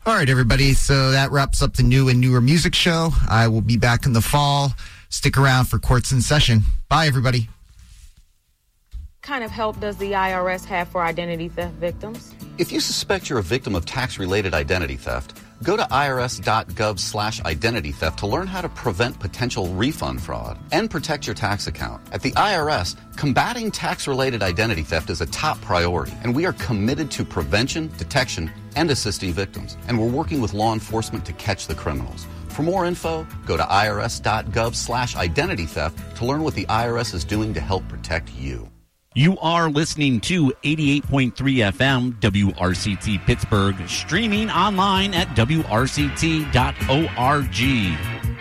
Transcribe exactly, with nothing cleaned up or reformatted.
All right, everybody. So that wraps up the new and newer music show. I will be back in the fall. Stick around for Courts in Session. Bye, everybody. What kind of help does the I R S have for identity theft victims? If you suspect you're a victim of tax-related identity theft, go to irs.gov slash identity theft to learn how to prevent potential refund fraud and protect your tax account. At the I R S, combating tax-related identity theft is a top priority, and we are committed to prevention, detection, and assisting victims. And we're working with law enforcement to catch the criminals. For more info, go to irs.gov slash identity theft to learn what the I R S is doing to help protect you. You are listening to eighty-eight point three F M W R C T Pittsburgh, streaming online at W R C T dot org.